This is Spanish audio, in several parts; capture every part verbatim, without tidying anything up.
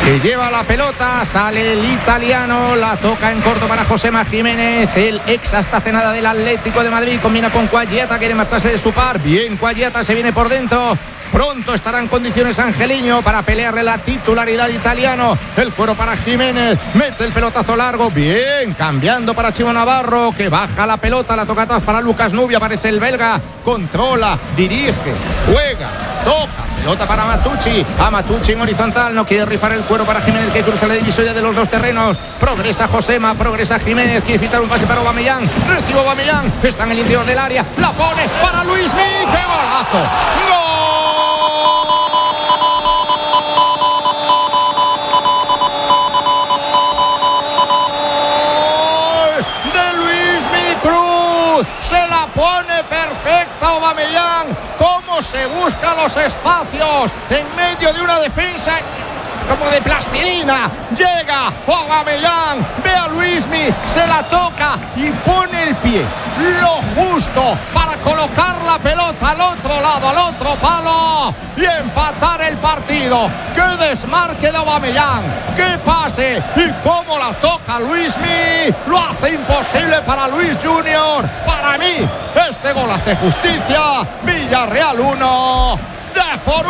que lleva la pelota, sale el italiano, la toca en corto para Josema Jiménez, el ex hasta hace nada del Atlético de Madrid, combina con Cuagliata, quiere marcharse de su par, bien Cuagliata, se viene por dentro. Pronto estará en condiciones Angeliño para pelearle la titularidad italiano. El cuero para Jiménez, mete el pelotazo largo, bien, cambiando para Chivo Navarro, que baja la pelota, la toca atrás para Lucas Nubia, aparece el belga, controla, dirige, juega, toca, pelota para Matucci, a Matucci en horizontal, no quiere rifar el cuero para Jiménez, que cruza la divisoria de los dos terrenos, progresa Josema, progresa Jiménez, quiere filtrar un pase para Aubameyang, recibe Aubameyang, está en el interior del área, la pone para Luismi, ¡qué golazo! ¡Gol! Se la pone perfecta Aubameyang, cómo se busca los espacios en medio de una defensa como de plastilina. Llega Aubameyang, ve a Luismi, se la toca y pone el pie lo justo para colocar la pelota al otro lado, al otro palo y empatar el partido. ¡Qué desmarque de Aubameyang! ¡Qué pase! ¿Y cómo la toca Luismi? Lo hace imposible para Luis Junior. Para mí, este gol hace justicia. Villarreal uno, de por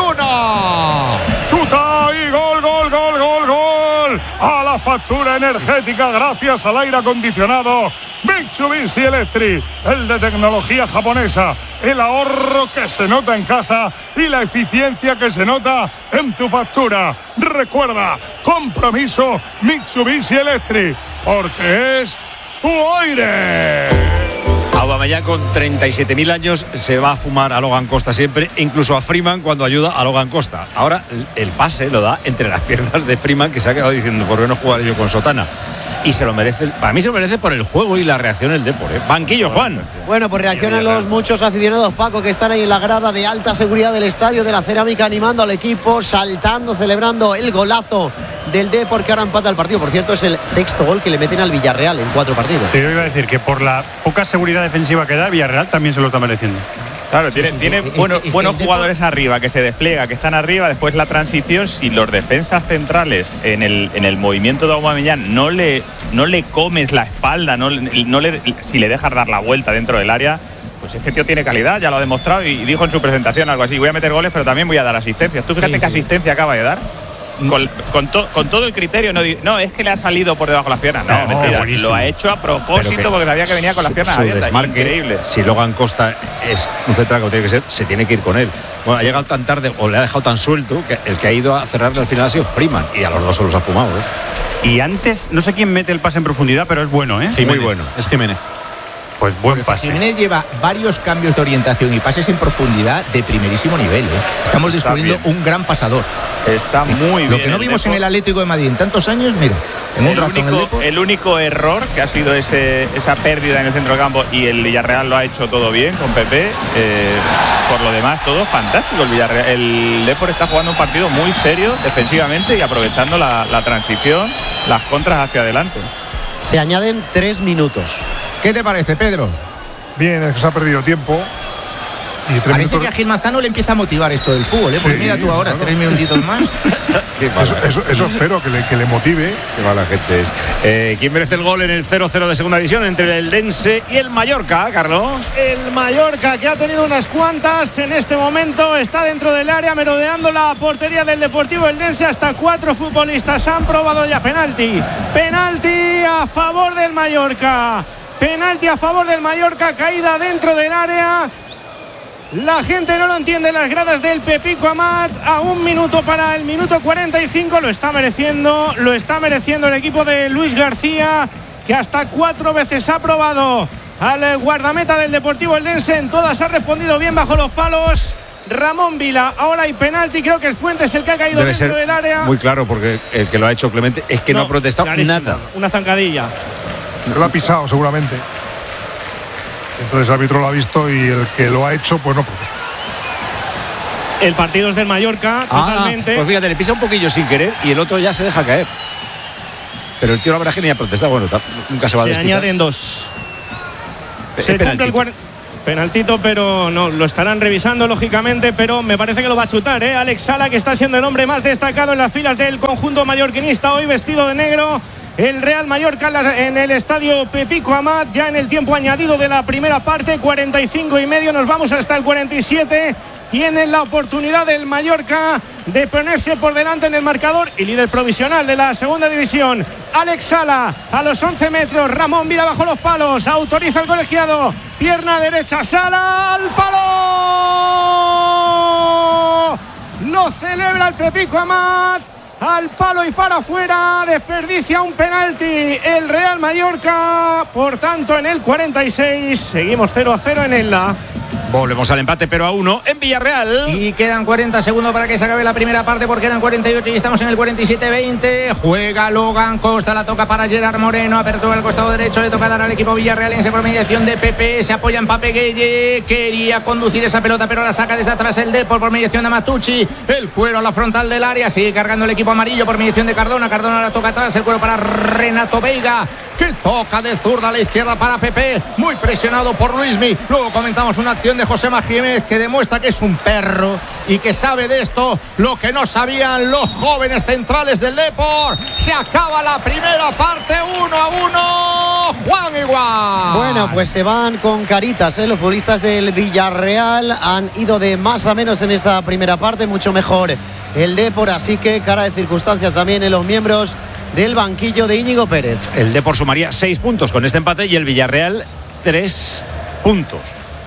uno. Chuta y gol, gol, gol, gol, gol. A la factura energética gracias al aire acondicionado Mitsubishi Electric, el de tecnología japonesa, el ahorro que se nota en casa y la eficiencia que se nota en tu factura. Recuerda, compromiso Mitsubishi Electric, porque es tu aire. Aubameyang con treinta y siete mil años se va a fumar a Logan Costa siempre, incluso a Freeman cuando ayuda a Logan Costa. Ahora el pase lo da entre las piernas de Freeman, que se ha quedado diciendo ¿por qué no jugaré yo con Sotana? Y se lo merece, para mí se lo merece por el juego y la reacción del Depor, ¿eh? Banquillo, Juan. Bueno, pues reaccionan los muchos aficionados, Paco, que están ahí en la grada de alta seguridad del estadio de la Cerámica, animando al equipo, saltando, celebrando el golazo del Depor, que ahora empata el partido. Por cierto, es el sexto gol que le meten al Villarreal en cuatro partidos. Te iba a decir que por la poca seguridad defensiva que da, el Villarreal también se lo está mereciendo. Claro, tiene, tiene es, bueno, es buenos Depor... jugadores arriba, que se despliega, que están arriba, después la transición. Si los defensas centrales en el, en el movimiento de Aubameyang no le, no le comes la espalda, no, no le, si le dejas dar la vuelta dentro del área, pues este tío tiene calidad, ya lo ha demostrado y dijo en su presentación algo así: voy a meter goles, pero también voy a dar asistencias. Tú fíjate sí, qué sí. asistencia acaba de dar. Con, con, to, con todo el criterio, no, no es que le ha salido por debajo de las piernas, no, no mentira, lo ha hecho a propósito porque sabía que venía con las piernas su abiertas. Desmarque, increíble. Si Logan Costa es un central como tiene que ser, se tiene que ir con él. Bueno, ha llegado tan tarde o le ha dejado tan suelto que el que ha ido a cerrarle al final ha sido Freeman y a los dos se los ha fumado, ¿eh? Y antes, no sé quién mete el pase en profundidad, pero es bueno, ¿eh? Jiménez. Muy bueno. Es Jiménez. Pues buen pase. Jiménez lleva varios cambios de orientación y pases en profundidad de primerísimo nivel, ¿eh? Estamos descubriendo un gran pasador. Está muy bien. Lo que no vimos en el Atlético de Madrid en tantos años, mira, en un el, rato único, en el Depor. el único error que ha sido ese, esa pérdida en el centro del campo, y el Villarreal lo ha hecho todo bien con Pepe. Eh, por lo demás, todo fantástico. El Villarreal, el Depor está jugando un partido muy serio defensivamente y aprovechando la, la transición, las contras hacia adelante. Se añaden tres minutos. ¿Qué te parece, Pedro? Bien, es que se ha perdido tiempo. Y tres Parece minutos... que a Gil Manzano le empieza a motivar esto del fútbol, ¿eh? Porque sí, mira tú ahora, claro. tres minutitos más. Eso, eso, eso espero que le, que le motive. Qué mala gente es. Eh, ¿Quién merece el gol en el cero cero de segunda división entre el Dense y el Mallorca, Carlos? El Mallorca, que ha tenido unas cuantas en este momento, está dentro del área merodeando la portería del Deportivo Eldense. Hasta cuatro futbolistas han probado ya penalti. Penalti a favor del Mallorca. Penalti a favor del Mallorca, caída dentro del área. La gente no lo entiende, las gradas del Pepico Amat. A un minuto para el minuto cuarenta y cinco. Lo está mereciendo, lo está mereciendo el equipo de Luis García, que hasta cuatro veces ha probado al guardameta del Deportivo Eldense. En todas ha respondido bien bajo los palos Ramón Vila. Ahora hay penalti, creo que el Fuentes es el que ha caído Debe dentro ser del área. Muy claro, porque el que lo ha hecho Clemente es que no, no ha protestado clarísimo, nada. Una zancadilla. Lo ha pisado seguramente. Entonces el árbitro lo ha visto y el que lo ha hecho pues no protesta. El partido es del Mallorca, ah, totalmente. Pues fíjate, le pisa un poquillo sin querer y el otro ya se deja caer. Pero el tío la ni ha protestado. Bueno, nunca se va a Se desquitar. añaden dos. Pe- Se penalti. cumple el cuar... penaltito, pero no, lo estarán revisando lógicamente, pero me parece que lo va a chutar, ¿eh? Alex Sala, que está siendo el hombre más destacado en las filas del conjunto mallorquinista, hoy vestido de negro. El Real Mallorca en el estadio Pepico Amat, ya en el tiempo añadido de la primera parte, cuarenta y cinco y medio, nos vamos hasta el cuarenta y siete. Tiene la oportunidad del Mallorca de ponerse por delante en el marcador y líder provisional de la segunda división. Alex Sala a los once metros. Ramón mira bajo los palos. Autoriza el colegiado. Pierna derecha. Sala al palo. Lo celebra el Pepico Amat. Al palo y para afuera. Desperdicia un penalti el Real Mallorca. Por tanto, en el cuarenta y seis seguimos cero a cero en el La. Volvemos al empate, pero a uno en Villarreal. Y quedan cuarenta segundos para que se acabe la primera parte, porque eran cuarenta y ocho y estamos en el cuarenta y siete veinte. Juega Logan Costa, la toca para Gerard Moreno. Apertura al costado derecho, le toca dar al equipo villarrealense por mediación de Pepe. Se apoya en Pape Gueye. Quería conducir esa pelota, pero la saca desde atrás el Depor por mediación de Matucci. El cuero a la frontal del área. Sigue cargando el equipo amarillo por mediación de Cardona. Cardona la toca atrás. El cuero para Renato Veiga, que toca de zurda a la izquierda para Pepe. Muy presionado por Luismi. Luego comentamos una acción de Josema Jiménez que demuestra que es un perro y que sabe de esto lo que no sabían los jóvenes centrales del Depor. Se acaba la primera parte, uno a uno. Juan igual. Bueno, pues se van con caritas, ¿eh? Los futbolistas del Villarreal han ido de más a menos en esta primera parte, mucho mejor el Depor, así que cara de circunstancias también en los miembros del banquillo de Íñigo Pérez. El Depor sumaría seis puntos con este empate y el Villarreal tres puntos.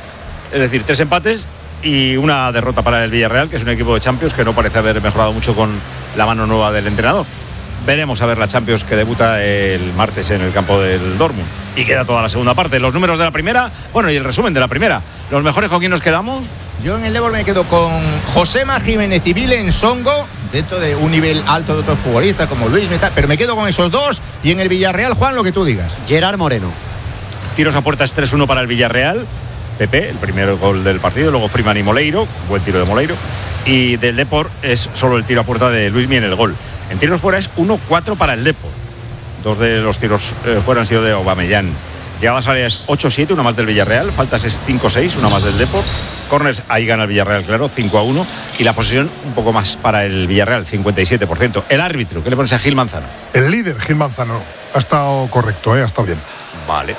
Es decir, tres empates y una derrota para el Villarreal, que es un equipo de Champions que no parece haber mejorado mucho con la mano nueva del entrenador. Veremos a ver la Champions que debuta el martes en el campo del Dortmund. Y queda toda la segunda parte. Los números de la primera, bueno, y el resumen de la primera. ¿Los mejores con quién nos quedamos? Yo en el Depor me quedo con Josema Jiménez y Vilen Songo, dentro de un nivel alto de otros futbolistas como Luis Metal, pero me quedo con esos dos. Y en el Villarreal, Juan, lo que tú digas. Gerard Moreno. Tiros a puerta es tres uno para el Villarreal. Pepe, el primer gol del partido, luego Freeman y Moleiro, buen tiro de Moleiro, y del Depor es solo el tiro a puerta de Luismi en el gol. En tiros fuera es uno cuatro para el Depor. Dos de los tiros eh, fuera han sido de Aubameyang. Llegadas áreas ocho siete, una más del Villarreal, faltas es cinco seis, una más del Depor. Corners, ahí gana el Villarreal, claro, cinco a uno, y la posesión un poco más para el Villarreal, cincuenta y siete por ciento. El árbitro, ¿qué le pones a Gil Manzano? El líder, Gil Manzano, ha estado correcto, ¿eh? Ha estado bien. Vale.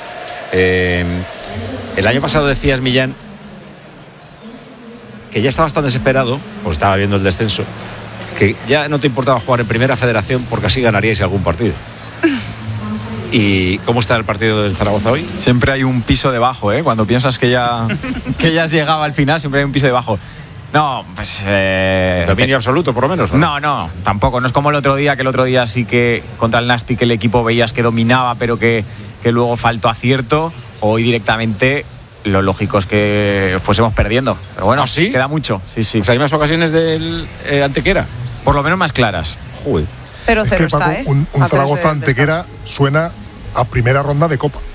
Eh, el año pasado decías, Millán, que ya estabas tan desesperado, pues estaba viendo el descenso, que ya no te importaba jugar en Primera Federación porque así ganaríais algún partido. ¿Y cómo está el partido del Zaragoza hoy? Siempre hay un piso debajo, ¿eh? Cuando piensas que ya, que ya has llegado al final, siempre hay un piso debajo. No, pues... Eh, Dominio absoluto, por lo menos, ¿no? No, no, tampoco. No es como el otro día, que el otro día sí que contra el Nastic el equipo veías que dominaba, pero que, que luego faltó acierto. Hoy directamente lo lógico es que fuésemos perdiendo. Pero bueno, ¿Ah, sí? Queda mucho. Sí, sí. O sea, hay más ocasiones del eh, Antequera. Por lo menos más claras. Joder. Pero cero es que, está, Paco, ¿eh? Un, un A tres Zaragoza de Antequera suena a primera ronda de Copa.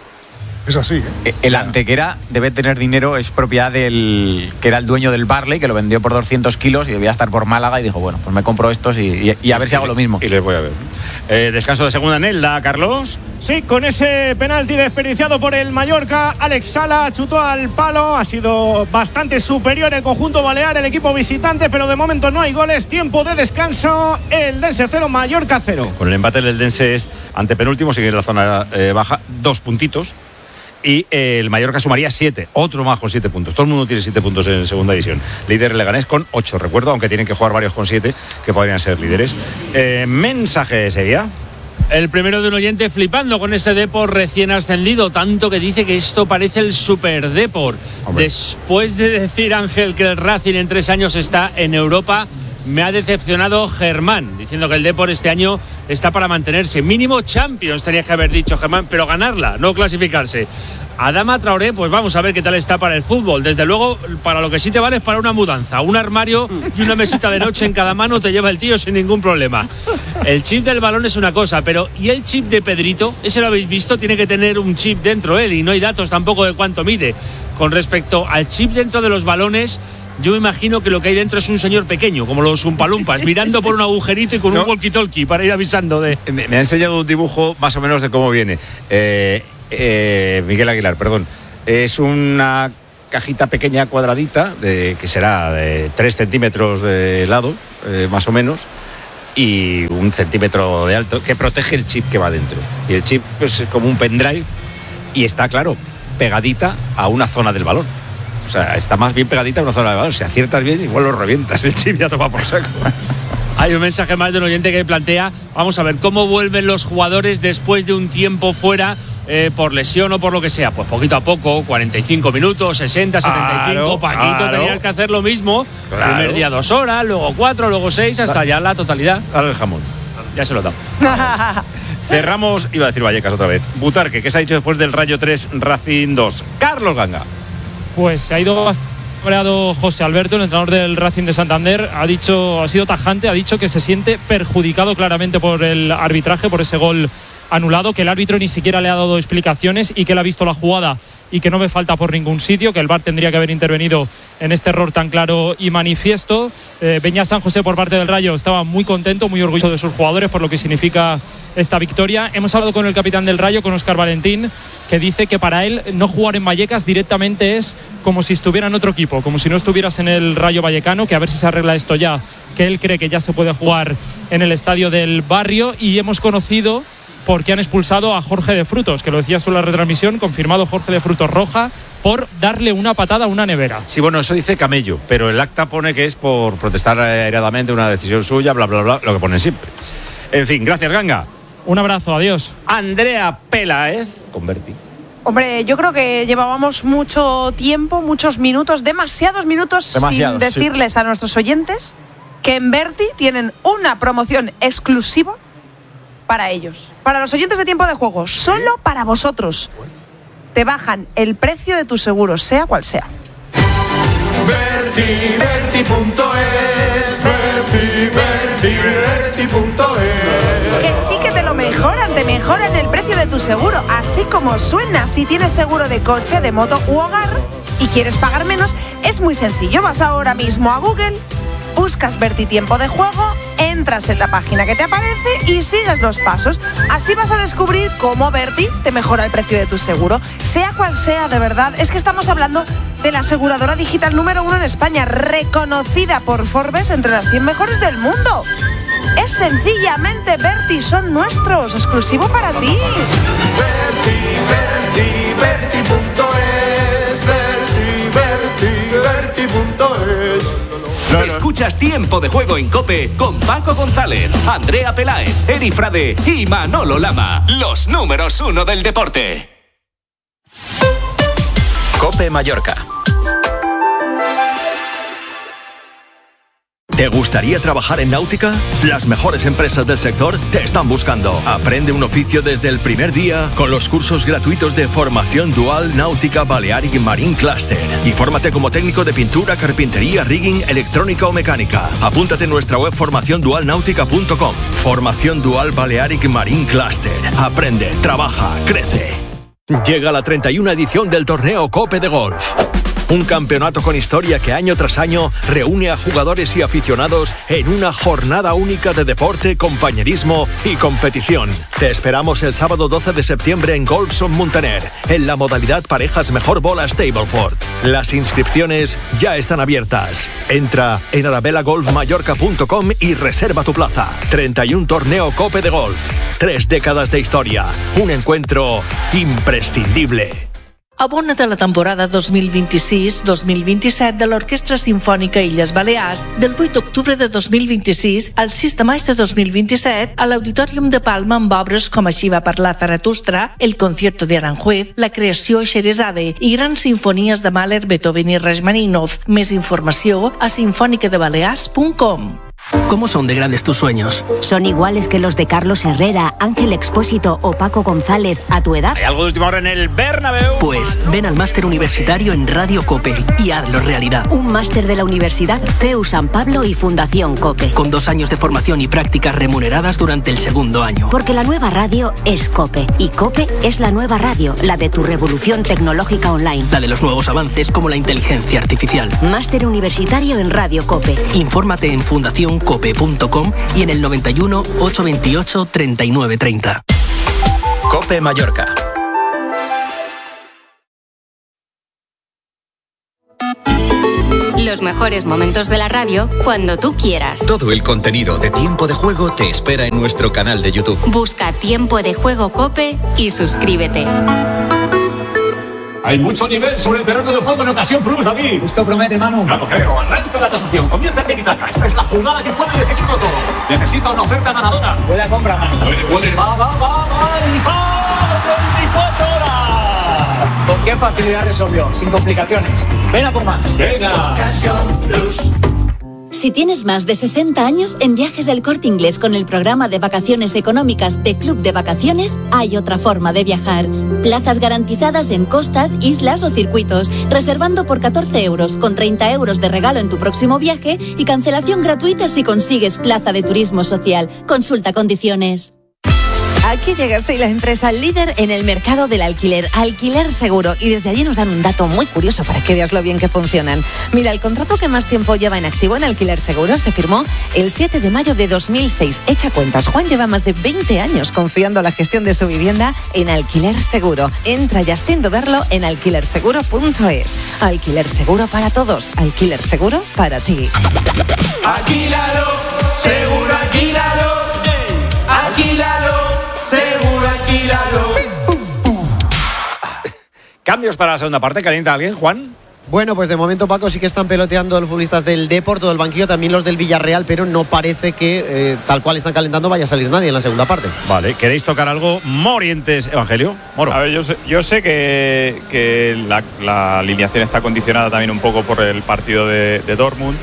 Es así, ¿eh? El Antequera debe tener dinero, es propiedad del que era el dueño del Barley, que lo vendió por doscientos kilos y debía estar por Málaga y dijo, bueno, pues me compro estos y, y, y a ver si hago lo mismo. Y les voy a ver. Eh, descanso de segunda en Elda, Carlos. Sí, con ese penalti desperdiciado por el Mallorca, Alex Sala chutó al palo, ha sido bastante superior el conjunto balear, el equipo visitante, pero de momento no hay goles, tiempo de descanso, el Dense cero, Mallorca cero. Con el empate el Dense es antepenúltimo, sigue en la zona eh, baja, dos puntitos. Y eh, el Mallorca sumaría siete, otro más con siete puntos. Todo el mundo tiene siete puntos en segunda división. Líder Leganés con ocho, recuerdo, aunque tienen que jugar varios con siete, que podrían ser líderes. Eh, mensaje, Sevilla. El primero de un oyente flipando con este Depor recién ascendido, tanto que dice que esto parece el Super Depor. Hombre. Después de decir, Ángel, que el Racing en tres años está en Europa, me ha decepcionado Germán, diciendo que el Depor este año está para mantenerse. Mínimo Champions tenía que haber dicho Germán, pero ganarla, no clasificarse. Adama Traoré, pues vamos a ver qué tal está para el fútbol. Desde luego, para lo que sí te vale es para una mudanza. Un armario y una mesita de noche en cada mano te lleva el tío sin ningún problema. El chip del balón es una cosa, pero ¿y el chip de Pedrito? Ese lo habéis visto, tiene que tener un chip dentro él y no hay datos tampoco de cuánto mide. Con respecto al chip dentro de los balones, yo me imagino que lo que hay dentro es un señor pequeño, como los umpalumpas, mirando por un agujerito y con no. un walkie-talkie para ir avisando de... Me, me ha enseñado un dibujo más o menos de cómo viene. Eh, eh, Miguel Aguilar, perdón. Es una cajita pequeña cuadradita, de, que será de tres centímetros de lado, eh, más o menos, y un centímetro de alto, que protege el chip que va dentro. Y el chip pues, es como un pendrive y está, claro, pegadita a una zona del balón. O sea, está más bien pegadita a una zona del balón. Si aciertas bien, igual lo revientas. El chip ya toma por saco. Hay un mensaje más de un oyente que plantea, vamos a ver, ¿cómo vuelven los jugadores después de un tiempo fuera eh, por lesión o por lo que sea? Pues poquito a poco, cuarenta y cinco minutos, sesenta, setenta y cinco, claro, Paquito claro. tenía que hacer lo mismo, claro. Primer día dos horas, luego cuatro, luego seis, hasta da, ya la totalidad. Dale el jamón. Ya se lo da. Cerramos, iba a decir Vallecas otra vez. Butarque, ¿qué se ha dicho después del Rayo tres, Racing dos? Carlos Ganga. Pues se ha ido bastante creado José Alberto, el entrenador del Racing de Santander, ha dicho, ha sido tajante, ha dicho que se siente perjudicado claramente por el arbitraje, por ese gol anulado, que el árbitro ni siquiera le ha dado explicaciones y que él ha visto la jugada y que no ve falta por ningún sitio, que el V A R tendría que haber intervenido en este error tan claro y manifiesto. Eh, Beñat San José, por parte del Rayo, estaba muy contento, muy orgulloso de sus jugadores por lo que significa esta victoria. Hemos hablado con el capitán del Rayo, con Óscar Valentín, que dice que para él no jugar en Vallecas directamente es como si estuviera en otro equipo, como si no estuvieras en el Rayo Vallecano, que a ver si se arregla esto ya, que él cree que ya se puede jugar en el estadio del barrio. Y hemos conocido porque han expulsado a Jorge de Frutos, que lo decías tú en la retransmisión, confirmado Jorge de Frutos roja por darle una patada a una nevera. Sí, bueno, eso dice Camello, pero el acta pone que es por protestar airadamente una decisión suya, bla, bla, bla, lo que ponen siempre. En fin, gracias, Ganga. Un abrazo, adiós. Andrea Peláez, convertí. Hombre, yo creo que llevábamos mucho tiempo, muchos minutos, demasiados minutos Demasiados, sin decirles sí. a nuestros oyentes que en Berti tienen una promoción exclusiva para ellos, para los oyentes de Tiempo de Juego, solo para vosotros. Te bajan el precio de tu seguro, sea cual sea. Berti, Berti punto es, Berti, Berti, Berti punto es. Que sí que te lo mejoran, te mejoran el precio de tu seguro, así como suena. Si tienes seguro de coche, de moto u hogar y quieres pagar menos, es muy sencillo. Vas ahora mismo a Google, buscas Berti Tiempo de Juego, entras en la página que te aparece y sigues los pasos. Así vas a descubrir cómo Berti te mejora el precio de tu seguro. Sea cual sea, de verdad, es que estamos hablando de la aseguradora digital número uno en España, reconocida por Forbes entre las cien mejores del mundo. Es sencillamente Berti, son nuestros, exclusivo para ti. Berti, Berti, Berti punto es, Berti, Berti, Berti punto es. Escuchas Tiempo de Juego en COPE con Paco González, Andrea Peláez, Eri Frade y Manolo Lama. Los números uno del deporte. COPE Mallorca. ¿Te gustaría trabajar en náutica? Las mejores empresas del sector te están buscando. Aprende un oficio desde el primer día con los cursos gratuitos de formación dual Náutica Balearic Marine Cluster. Infórmate como técnico de pintura, carpintería, rigging, electrónica o mecánica. Apúntate en nuestra web formación dual náutica punto com. Formación Dual Balearic Marine Cluster. Aprende, trabaja, crece. Llega la treinta y una edición del torneo COPE de Golf. Un campeonato con historia que año tras año reúne a jugadores y aficionados en una jornada única de deporte, compañerismo y competición. Te esperamos el sábado doce de septiembre en Golfson Muntaner, en la modalidad parejas mejor bola Stableford. Las inscripciones ya están abiertas. Entra en arabella golf mallorca punto com y reserva tu plaza. treinta y uno torneo COPE de Golf. Tres décadas de historia. Un encuentro imprescindible. Abona de la temporada dos mil vint-i-sis dos mil vint-i-set de l'Orquestra Simfònica Illes Balears del vuit d'octubre de dos mil vint-i-sis al sis de maig de dos mil vint-i-set a l'Auditorium de Palma amb obres com Així va parlar Zaratustra, El concierto de Aranjuez, La creació Xerezade i grans sinfonies de Mahler, Beethoven i Rachmaninoff. Més informació a sinfònica de balears punt com. ¿Cómo son de grandes tus sueños? ¿Son iguales que los de Carlos Herrera, Ángel Expósito o Paco González a tu edad? ¿Hay algo de última hora en el Bernabéu? Pues ven al máster universitario en Radio COPE y hazlo realidad. Un máster de la Universidad C E U San Pablo y Fundación COPE. Con dos años de formación y prácticas remuneradas durante el segundo año. Porque la nueva radio es COPE y COPE es la nueva radio, la de tu revolución tecnológica online. La de los nuevos avances como la inteligencia artificial. Máster universitario en Radio COPE. Infórmate en fundación cope punto com y en el noventa y uno, ochocientos veintiocho, treinta y nueve treinta. COPE Mallorca. Los mejores momentos de la radio cuando tú quieras. Todo el contenido de Tiempo de Juego te espera en nuestro canal de YouTube. Busca Tiempo de Juego COPE y suscríbete. Hay mucho nivel sobre el terreno de juego en ocasión plus, David. Esto promete, Manu. Claro, creo. Arranca la tasación. Comienza Tiki-Taka. Esta es la jugada que puede decidirlo todo. Necesita una oferta ganadora. Puede compra, Manu. Puede, puede. Va, va, va, va. Y va. veinticuatro horas. ¿Con qué facilidad resolvió? Sin complicaciones. Ven a por más. Venga. Ocasión plus. Si tienes más de sesenta años, en Viajes del Corte Inglés con el programa de vacaciones económicas de Club de Vacaciones, hay otra forma de viajar. Plazas garantizadas en costas, islas o circuitos, reservando por catorce euros, con treinta euros de regalo en tu próximo viaje y cancelación gratuita si consigues plaza de turismo social. Consulta condiciones. Aquí llega Sei, la empresa líder en el mercado del alquiler, Alquiler Seguro, y desde allí nos dan un dato muy curioso para que veas lo bien que funcionan. Mira, el contrato que más tiempo lleva en activo en Alquiler Seguro se firmó el siete de mayo de dos mil seis. Echa cuentas, Juan lleva más de veinte años confiando la gestión de su vivienda en Alquiler Seguro. Entra ya sin dudarlo en alquiler seguro punto es. Alquiler Seguro para todos, Alquiler Seguro para ti. Alquílalo, seguro alquílalo, alquílalo. Seguro, alquílalo. Cambios para la segunda parte. ¿Calienta alguien, Juan? Bueno, pues de momento, Paco, sí que están peloteando los futbolistas del Depor, todo el banquillo, también los del Villarreal, pero no parece que eh, tal cual están calentando vaya a salir nadie en la segunda parte. Vale, ¿queréis tocar algo? Morientes, Evangelio. Moro. A ver, yo sé, yo sé que, que la, la alineación está condicionada también un poco por el partido de, de Dortmund.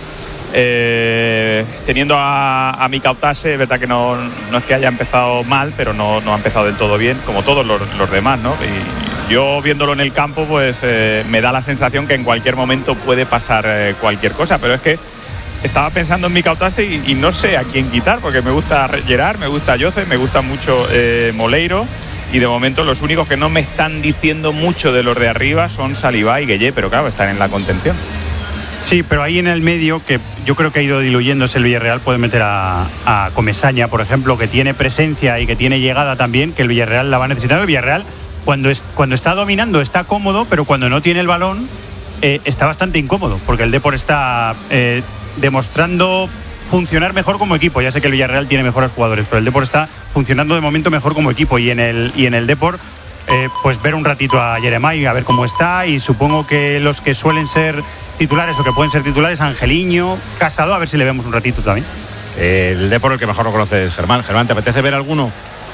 Eh, teniendo a, a Mika Ottase, es verdad que no, no es que haya empezado mal, pero no, no ha empezado del todo bien, como todos los, los demás, ¿no? Y yo viéndolo en el campo, pues eh, me da la sensación que en cualquier momento puede pasar eh, cualquier cosa, pero es que estaba pensando en Mika Ottase y, y no sé a quién quitar, porque me gusta Gerard, me gusta Joseph, me gusta mucho eh, Moleiro, y de momento los únicos que no me están diciendo mucho de los de arriba son Saliba y Gueye, pero claro, están en la contención. Sí, pero ahí en el medio, que yo creo que ha ido diluyéndose el Villarreal, puede meter a, a Comesaña, por ejemplo, que tiene presencia y que tiene llegada también, que el Villarreal la va a necesitar. El Villarreal, cuando, es, cuando está dominando, está cómodo, pero cuando no tiene el balón, eh, está bastante incómodo, porque el Depor está eh, demostrando funcionar mejor como equipo. Ya sé que el Villarreal tiene mejores jugadores, pero el Depor está funcionando de momento mejor como equipo, y en el, y en el Depor... Eh, pues ver un ratito a Jeremai, a ver cómo está, y supongo que los que suelen ser titulares o que pueden ser titulares, Angeliño, Casado, a ver si le vemos un ratito también. El Depor, el que mejor lo conoce es Germán. Germán, ¿te apetece ver alguno?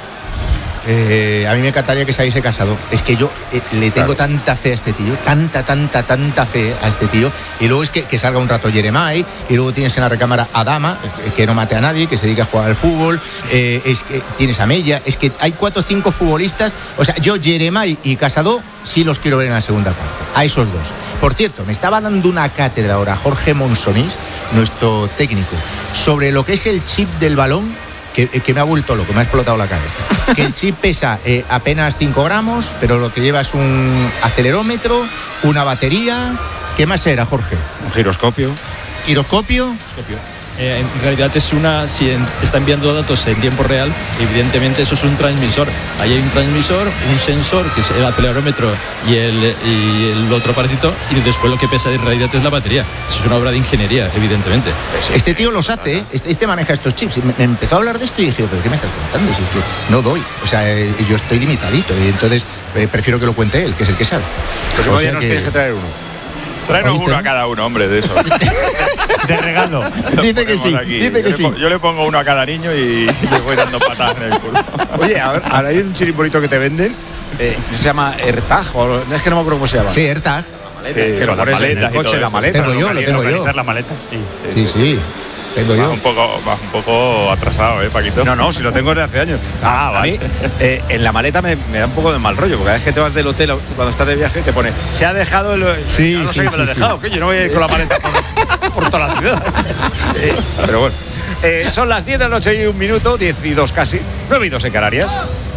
Eh, a mí me encantaría que se hubiese casado. Es que yo eh, le tengo claro. tanta fe a este tío, tanta, tanta, tanta fe a este tío. Y luego es que, que salga un rato Jeremai, y luego tienes en la recámara a Dama, eh, que no mate a nadie, que se dedica a jugar al fútbol. Eh, es que tienes a Mella, es que hay cuatro o cinco futbolistas. O sea, yo Jeremai y Casado sí los quiero ver en la segunda parte, a esos dos. Por cierto, me estaba dando una cátedra ahora Jorge Monsonís, nuestro técnico, sobre lo que es el chip del balón. Que, que me ha vuelto loco, me ha explotado la cabeza. Que el chip pesa eh, apenas cinco gramos, pero lo que lleva es un acelerómetro, una batería. ¿Qué más era, Jorge? Un giroscopio. ¿Giroscopio? Giroscopio. Eh, en realidad es una, si en, está enviando datos en tiempo real, evidentemente eso es un transmisor. Ahí hay un transmisor, un sensor, que es el acelerómetro y el, y el otro aparatito, y después lo que pesa en realidad es la batería. Eso es una obra de ingeniería, evidentemente. Este tío los hace, ¿eh? este, este maneja estos chips. Me, me empezó a hablar de esto y dije, ¿pero qué me estás contando? Si es que no doy, o sea, eh, yo estoy limitadito, y entonces eh, prefiero que lo cuente él, que es el que sabe. Pues o sea nos que... tienes que traer uno. Traernos uno a cada uno, hombre, de eso. De regalo. Dice que sí, aquí. dice yo que le, sí. Yo le pongo uno a cada niño y le voy dando patadas en el culo. Oye, a ver, ahora hay un chirimbolito que te venden, eh, se llama AirTag, o es que no me acuerdo cómo se llama. Sí, AirTag. La maleta, sí, que lo pones en el coche, la maleta. Tengo yo, lo tengo yo. La maleta, sí. Sí, sí. sí. Tengo vas yo. Un poco, vas un poco atrasado, ¿eh, Paquito? No, no, si lo tengo desde hace años. Ah, a vale. mí, eh, en la maleta me, me da un poco de mal rollo, porque cada vez que te vas del hotel cuando estás de viaje te pone, se ha dejado el... Sí, no, no sí, sé que sí, me lo he sí. dejado, que yo no voy a ir con la maleta por, por toda la ciudad. Eh, pero bueno. Eh, son las diez de la noche y un minuto, diez y dos casi, nueve y dos en Canarias.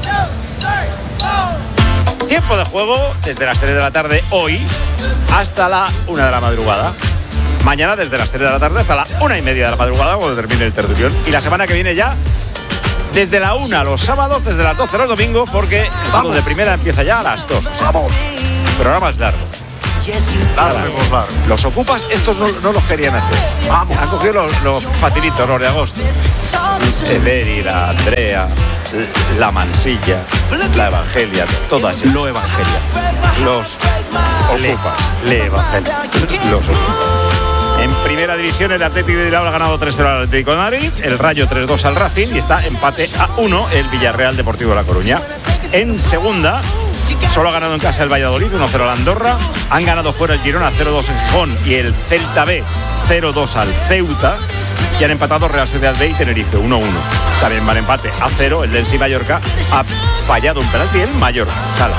Tiempo de juego desde las tres de la tarde hoy hasta la una de la madrugada. Mañana desde las tres de la tarde hasta la una y media de la madrugada cuando termine el tertulión. Y la semana que viene ya desde la una los sábados, desde las doce los domingos, porque el fútbol de primera empieza ya a las dos. O sea, vamos, programas largos. Claro, claro. Los ocupas, estos no, no los querían hacer. Vamos. Han cogido los, los facilitos, los de agosto. El Eri, la Andrea, la Mansilla, la Evangelia, todas. Lo Evangelia. Los ocupas. Le Evangelia. Los ocupas. En primera división el Atlético de Bilbao ha ganado tres cero al Atlético de Madrid, el Rayo tres dos al Racing y está empate a uno el Villarreal Deportivo de La Coruña. En segunda solo ha ganado en casa el Valladolid uno cero al Andorra, han ganado fuera el Girona cero dos en Gijón y el Celta B cero dos al Ceuta y han empatado Real Sociedad B y Tenerife uno uno. También van empate a cero el Densi Mallorca, ha fallado un penalti el Mallorca. Sala.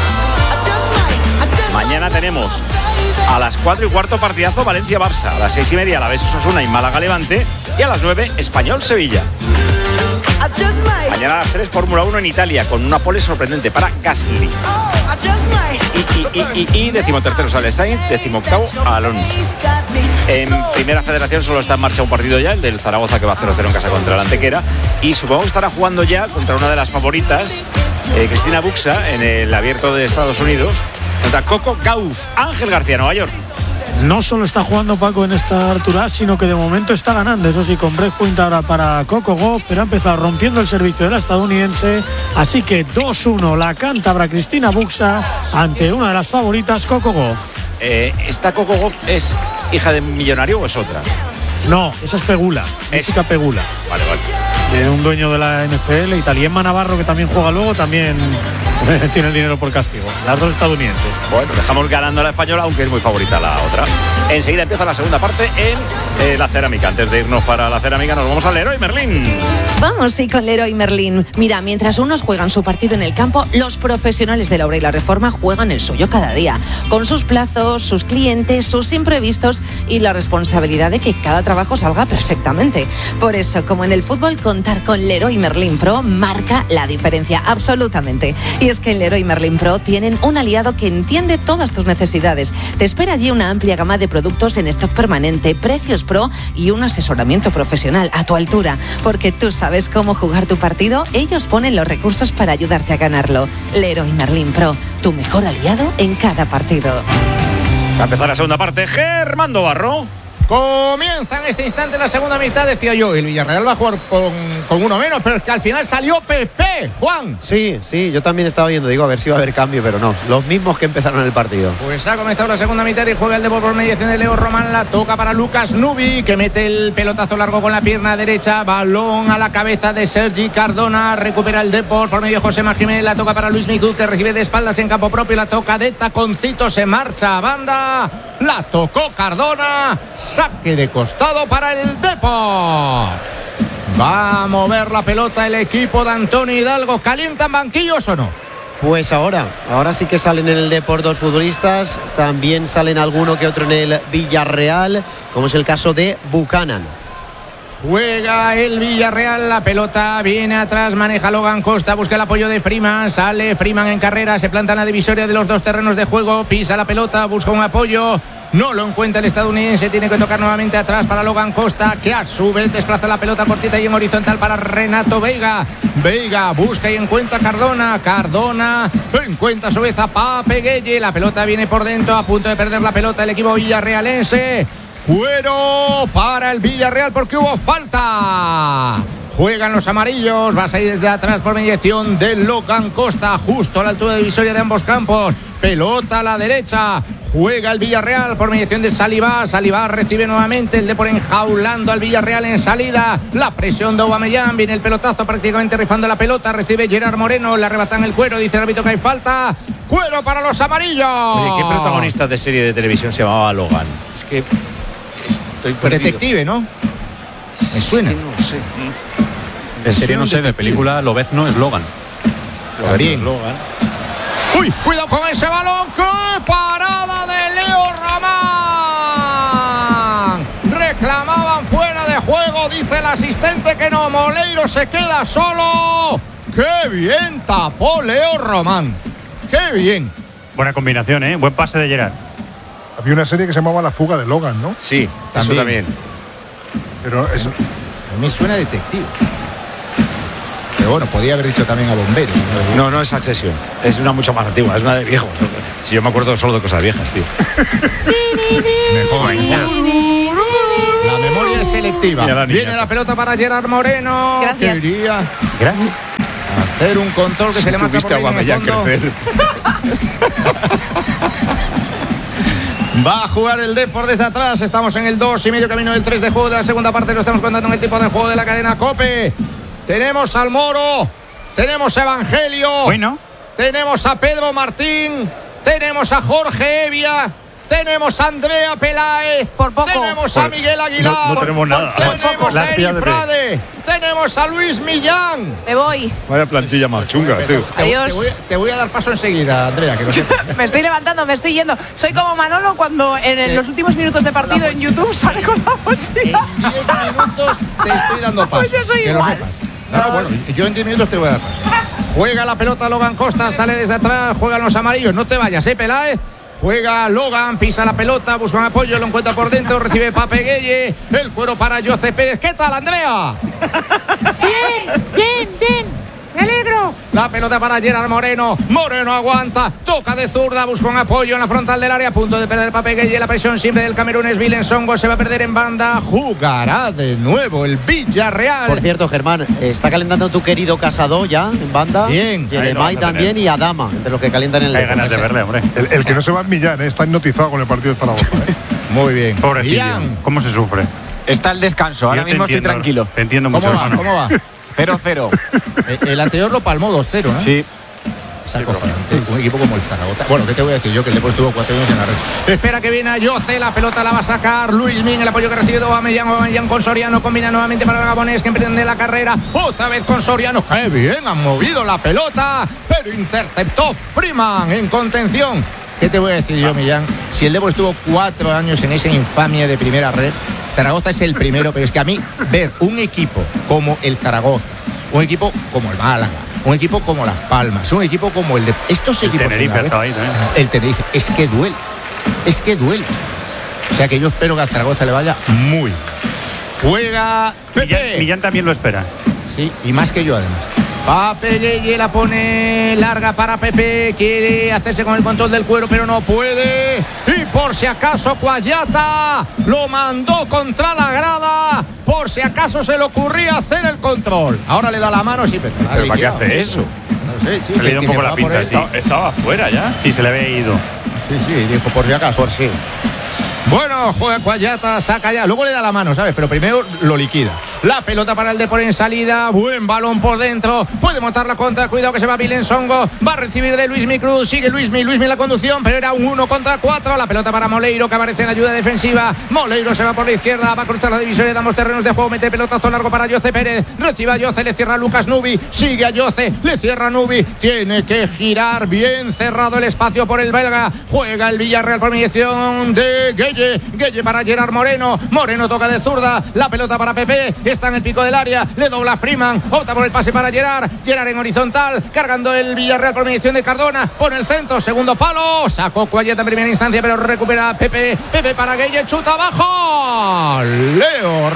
Mañana tenemos a las cuatro y cuarto partidazo Valencia-Barça, a las seis y media Alavés Osasuna y Málaga-Levante y a las nueve Español-Sevilla. Mañana a las tres Fórmula uno en Italia con una pole sorprendente para Gasly. Y, y, y, y, y decimotercero sale Sainz, decimoctavo Alonso. En Primera Federación solo está en marcha un partido ya, el del Zaragoza que va cero cero en casa contra el Antequera y supongo que estará jugando ya contra una de las favoritas, eh, Cristina Buxa, en el Abierto de Estados Unidos, contra Coco Gauff. Ángel García, Nueva York. No solo está jugando Paco en esta altura, sino que de momento está ganando. Eso sí, con break point ahora para Coco Gauff, pero ha empezado rompiendo el servicio de la estadounidense. Así que dos uno la cántabra Cristina Buxa ante una de las favoritas, Coco Gauff. Eh, ¿Esta Coco Gauff es hija de millonario o es otra? No, esa es Pegula, Jessica Pegula. Vale, vale. De un dueño de la N F L y tal. Y Emma Navarro, que también juega luego, también tiene el dinero por castigo. Las dos estadounidenses. Bueno, dejamos ganando a la española, aunque es muy favorita la otra. Enseguida empieza la segunda parte en eh, la cerámica. Antes de irnos para la cerámica, nos vamos al Leroy Merlin. Vamos, sí, con Leroy Merlin. Mira, mientras unos juegan su partido en el campo, los profesionales de la obra y la reforma juegan el suyo cada día. Con sus plazos, sus clientes, sus imprevistos y la responsabilidad de que cada trabajo salga perfectamente. Por eso, como en el fútbol, contar con Leroy Merlin Pro marca la diferencia, absolutamente. Y es que en Leroy Merlin Pro tienen un aliado que entiende todas tus necesidades. Te espera allí una amplia gama de productos en stock permanente, precios pro y un asesoramiento profesional a tu altura. Porque tú sabes cómo jugar tu partido, ellos ponen los recursos para ayudarte a ganarlo. Leroy Merlin Pro, tu mejor aliado en cada partido. Va a empezar la segunda parte, Germando Barro. Comienza en este instante la segunda mitad, decía yo. El Villarreal va a jugar con, con uno menos, pero es que al final salió Pepe, Juan. Sí, sí, yo también estaba viendo, digo, a ver si va a haber cambio, pero no. Los mismos que empezaron el partido. Pues ha comenzado la segunda mitad y juega el Depor por mediación de Leo Román. La toca para Lucas Nubi, que mete el pelotazo largo con la pierna derecha. Balón a la cabeza de Sergi Cardona. Recupera el Depor por medio de José Jiménez. La toca para Luis Miguel, que recibe de espaldas en campo propio. La toca de taconcito, se marcha a banda. La tocó Cardona. Saque de costado para el Depor. Va a mover la pelota el equipo de Antonio Hidalgo. ¿Calientan banquillos o no? Pues ahora, ahora sí que salen en el Depor dos futbolistas. También salen alguno que otro en el Villarreal, como es el caso de Buchanan. Juega el Villarreal, la pelota viene atrás, maneja Logan Costa, busca el apoyo de Freeman, sale Freeman en carrera, se planta en la divisoria de los dos terrenos de juego, pisa la pelota, busca un apoyo, no lo encuentra el estadounidense, tiene que tocar nuevamente atrás para Logan Costa, que a su vez desplaza la pelota cortita y en horizontal para Renato Veiga. Veiga busca y encuentra a Cardona, Cardona encuentra a su vez a Pape Gueye, la pelota viene por dentro, a punto de perder la pelota el equipo villarrealense. Cuero para el Villarreal porque hubo falta. Juegan los amarillos, va a salir desde atrás por mediación de Logan Costa, justo a la altura de divisoria de ambos campos. Pelota a la derecha, juega el Villarreal por mediación de Salivá. Salivá recibe nuevamente el Depor enjaulando al Villarreal en salida. La presión de Aubameyang, viene el pelotazo prácticamente rifando la pelota. Recibe Gerard Moreno, le arrebatan el Cuero, dice el árbitro que hay falta. Cuero para los amarillos. Oye, ¿qué protagonista de serie de televisión se llamaba Logan? Es que estoy perdido. Detective, ¿no? Me suena. Es que no sé. De serie no sé, de película Lobezno es Logan. Logan. Logan. ¡Uy! ¡Cuidado con ese balón! ¡Qué parada de Leo Román! Reclamaban fuera de juego, dice el asistente que no. Moleiro se queda solo. ¡Qué bien tapó Leo Román! ¡Qué bien! Buena combinación, ¿eh? Buen pase de Gerard. Había una serie que se llamaba La fuga de Logan, ¿no? Sí, también. Eso también. Pero eso... Me suena detective. Pero bueno, podía haber dicho también a bombero. No, no es Succession. Es una mucho más antigua, es una de viejos. Si yo me acuerdo solo de cosas viejas, tío. Mejor, la memoria es selectiva. Viene la pelota para Gerard Moreno. Gracias. Quería Gracias. hacer un control que Si se le marcha por tuviste a línea de Aubameyang fondo. Va a jugar el Depor desde atrás. Estamos en el dos y medio camino del tres de juego de la segunda parte. Lo estamos contando en el tipo de juego de la cadena COPE. Tenemos al Moro. Tenemos a Evangelio. Bueno. Tenemos a Pedro Martín. Tenemos a Jorge Evia. Tenemos a Andrea Peláez. Por poco. Tenemos Por, a Miguel Aguilar. No, no tenemos nada. Tenemos a Eri Las Frade. Tenemos a Luis Millán. Me voy. Vaya plantilla más chunga, tío. Te, Adiós. te voy, te voy a dar paso enseguida, Andrea, que lo sepas. Me estoy levantando, me estoy yendo. Soy como Manolo cuando en el- ¿Qué? los últimos minutos de partido en YouTube sale con la mochila. En diez minutos te estoy dando paso. Pues yo soy que igual. lo sepas. No, no, bueno, yo en diez minutos te voy a dar paso. Juega la pelota Logan Costa, sale desde atrás, juegan los amarillos. No te vayas, eh, Peláez. Juega Logan, pisa la pelota, busca un apoyo, lo encuentra por dentro, recibe Pape Gueye, el cuero para José Pérez. ¿Qué tal, Andrea? Bien, bien, bien. Me alegro. La pelota para Gerard Moreno. Moreno aguanta, toca de zurda, busca un apoyo en la frontal del área, a punto de perder Pape Gueye. La presión siempre del Camerún es Vilensongo, se va a perder en banda. Jugará de nuevo el Villarreal. Por cierto, Germán, está calentando tu querido Casado ya en banda. Bien. Jeremai también y Adama, entre los que calientan en el Hay Depor. ganas de verle, hombre. El, el que no se va es Millán, ¿eh? Está hipnotizado con el partido de Zaragoza. ¿eh? Muy bien. Pobrecillo. Millán. ¿Cómo se sufre? Está el descanso, ahora Yo te mismo estoy entiendo, tranquilo. Te entiendo mucho, ¿Cómo va? hermano. ¿Cómo va? cero cero. El, el anterior lo palmó dos cero, ¿no? Sí. Es acojonante. Un equipo como el Zaragoza. Bueno, ¿qué te voy a decir yo? Que el Depor estuvo cuatro años en la red. Espera que viene a Yoce, la pelota la va a sacar Luis Min, el apoyo que ha recibido Aubameyang, Aubameyang con Soriano, combina nuevamente para el Gabonés que emprende la carrera, otra vez con Soriano. ¡Qué bien! Han movido la pelota, pero interceptó Freeman en contención. ¿Qué te voy a decir yo, Millán? Si el Depor estuvo cuatro años en esa infamia de primera red, Zaragoza es el primero, pero es que a mí ver un equipo como el Zaragoza, un equipo como el Málaga, un equipo como Las Palmas, un equipo como el de estos El equipos Tenerife en la estaba red, ahí también. el Tenerife, es que duele, es que duele. O sea que yo espero que a Zaragoza le vaya muy. Juega Pepe. Millán, Millán también lo espera. Sí, y más que yo además. Pape Gueye la pone larga para Pepe, quiere hacerse con el control del cuero, pero no puede. Y por si acaso Cuayata lo mandó contra la grada, por si acaso se le ocurría hacer el control. Ahora le da la mano, sí, pero, ¿Pero para qué hace eso? No sé, sí, Se le ha ido que un se poco va la por pinta, él. sí. Estaba fuera ya. Y se le había ido. Sí, sí, dijo por si acaso, por sí. Bueno, juega Cuayata, saca ya, luego le da la mano, ¿sabes? Pero primero lo liquida. La pelota para el Depor en salida, buen balón por dentro, puede montar la contra, cuidado que se va Vilensongo, va a recibir de Luismi Cruz, sigue Luismi, Luismi en la conducción, pero era un uno contra cuatro, la pelota para Moleiro que aparece en ayuda defensiva, Moleiro se va por la izquierda, va a cruzar la divisoria, damos terrenos de juego, mete pelotazo largo para Jose Pérez, recibe a Jose, le cierra a Lucas Nubi, sigue a Jose, le cierra a Nubi, tiene que girar, bien cerrado el espacio por el belga, juega el Villarreal por mediación de Gueye, Gueye para Gerard Moreno, Moreno toca de zurda, la pelota para Pepe, está en el pico del área, le dobla Freeman, opta por el pase para Gerard, Gerard en horizontal, cargando el Villarreal por mediación de Cardona, pone el centro, segundo palo, sacó Cuayeta en primera instancia, pero recupera Pepe, Pepe para Gueye, chuta abajo, Leo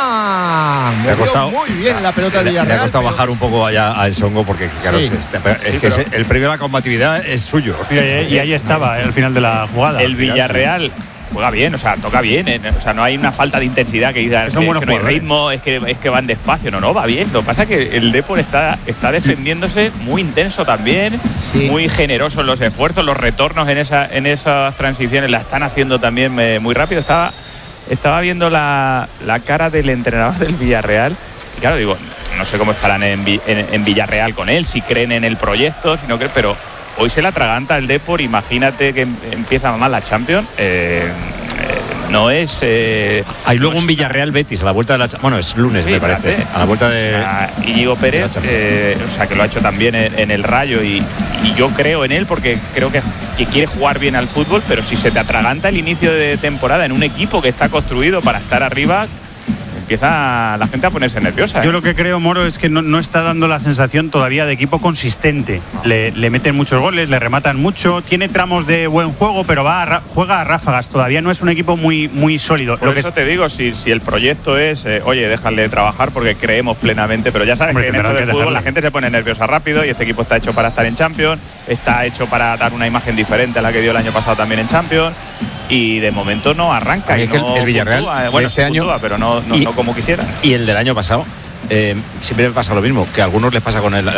Román, Me ha costado, muy bien la pelota del le, Villarreal. le ha costado pero- bajar un poco allá al Songo porque claro, Sí. es, es Sí, que pero- es- el premio a la combatividad es suyo. Y, y ahí estaba, al final de la jugada. El Villarreal juega bien, o sea, toca bien, eh, o sea, no hay una falta de intensidad que diga que, Son buenos que no hay jugadores. ritmo, es que, es que van despacio, no, no, va bien. Lo que pasa es que el Depor está, está defendiéndose muy intenso también, Sí. muy generoso en los esfuerzos, los retornos en, esa, en esas transiciones la están haciendo también eh, muy rápido. Estaba, estaba viendo la, la cara del entrenador del Villarreal y claro, digo, no sé cómo estarán en, Vi- en, en Villarreal con él, si creen en el proyecto, si no creen, pero hoy se la atraganta el Depor, imagínate que em- empieza mal la Champions, eh, eh, no es... Eh, Hay luego un Villarreal Betis a la vuelta de la cha- bueno, es lunes Sí, me parece, fíjate. a la vuelta de o sea, Íñigo Pérez, eh, o sea, que lo ha hecho también en, en el Rayo y, y yo creo en él porque creo que, que quiere jugar bien al fútbol, pero si se te atraganta el inicio de temporada en un equipo que está construido para estar arriba, empieza la gente a ponerse nerviosa. ¿eh? Yo lo que creo, Moro, es que no, no está dando la sensación todavía de equipo consistente. Le, le meten muchos goles, le rematan mucho, tiene tramos de buen juego, pero va a, juega a ráfagas. Todavía no es un equipo muy, muy sólido. Por lo eso que te digo, si, si el proyecto es, eh, oye, déjale trabajar porque creemos plenamente, pero ya sabes Hombre, que en esto del fútbol la gente se pone nerviosa rápido y este equipo está hecho para estar en Champions, está hecho para dar una imagen diferente a la que dio el año pasado también en Champions. Y de momento no arranca. Y es que no el, el Villarreal puntúa. de Bueno, este año puntúa, pero no, no, y, no como quisiera. Y el del año pasado. Eh, siempre me pasa lo mismo, que a algunos les pasa con el,